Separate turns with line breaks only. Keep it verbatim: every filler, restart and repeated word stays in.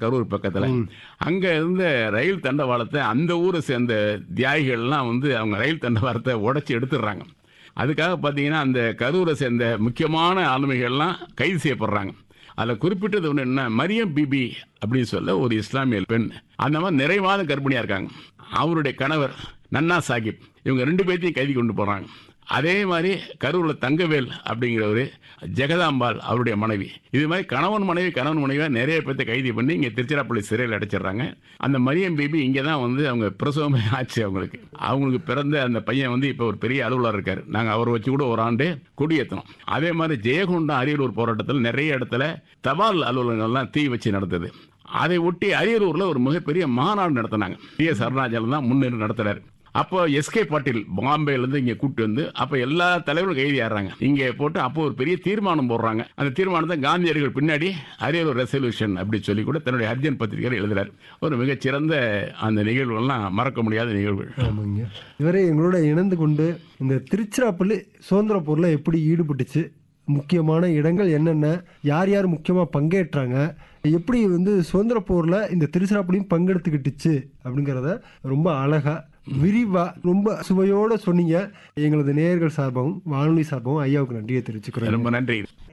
கரூர் பக்கத்தில். அங்கே இருந்த ரயில் தண்டவாளத்தை அந்த ஊரை சேர்ந்த தியாகிகள்லாம் வந்து அவங்க ரயில் தண்டவாளத்தை உடைச்சி எடுத்துடுறாங்க. அதுக்காக பார்த்தீங்கன்னா அந்த கரூரை சேர்ந்த முக்கியமான ஆளுமைகள்லாம் கைது செய்யப்படுறாங்க. அதில் குறிப்பிட்டது ஒன்று என்ன, மரியம் பிபி அப்படின்னு சொல்ல ஒரு இஸ்லாமிய பெண், அந்த மாதிரி நிறைவாத கர்ப்பிணியாக இருக்காங்க. அவருடைய கணவர் நன்னா சாஹிப், இவங்க ரெண்டு பேர்த்தையும் கைது கொண்டு போகிறாங்க. அதே மாதிரி கரூரில் தங்கவேல் அப்படிங்கிறவர், ஜெகதாம்பாள் அவருடைய மனைவி, இது மாதிரி கணவன் மனைவி கணவன் மனைவியாக நிறைய பேர்த்தை கைது பண்ணி இங்கே திருச்சிராப்பள்ளி சிறையில் அடைச்சிடுறாங்க. அந்த மரியம் பிபி இங்கே தான் வந்து அவங்க பிரசவமே ஆச்சு. அவங்களுக்கு அவங்களுக்கு பிறந்த அந்த பையன் வந்து இப்போ ஒரு பெரிய அலுவலர் இருக்கார். நாங்கள் அவரை வச்சு கூட ஒரு ஆண்டு கொடியேற்றணும். அதே மாதிரி ஜெயகொண்டா அரியலூர் போராட்டத்தில் நிறைய இடத்துல தபால் அலுவலகங்கள்லாம் தீ வச்சு நடந்தது. அதை ஒட்டி அரியலூரில் ஒரு மிகப்பெரிய மாநாடு நடத்தினாங்க. டி எஸ் அருணாச்சலம் தான் முன்னின்று நடத்துகிறார். அப்போ எஸ்கே பாட்டீல் பாம்பேலேருந்து இங்கே கூப்பிட்டு வந்து அப்போ எல்லா தலைவரும் கைதி ஆடுறாங்க. இங்கே போட்டு அப்போ ஒரு பெரிய தீர்மானம் போடுறாங்க. அந்த தீர்மானத்தை காந்தியடிகள் பின்னாடி அரியலூர் ரெசல்யூஷன் அப்படி சொல்லி கூட தன்னுடைய அர்ஜன் பத்திரிகையில் எழுதுறார். ஒரு மிகச்சிறந்த அந்த நிகழ்வுகள்லாம் மறக்க முடியாத நிகழ்வுகள்.
ஆமாங்க. இவரே எங்களோட இணைந்து கொண்டு இந்த திருச்சிராப்பள்ளி சுதந்திர போரில் எப்படி ஈடுபட்டுச்சு, முக்கியமான இடங்கள் என்னென்ன, யார் யார் முக்கியமாக பங்கேற்றாங்க, எப்படி வந்து சுதந்திர போரில் இந்த திருச்சிராப்பள்ளியும் பங்கெடுத்துக்கிட்டுச்சு அப்படிங்கிறத ரொம்ப அழகா விரிவா ரொம்ப சுவையோட சொன்னீங்க. எங்களது நேயர்கள் சார்பாகவும் வானொலி சார்பாகவும் ஐயாவுக்கு நன்றியை தெரிவிச்சுக்கிறோம்.
ரொம்ப நன்றி.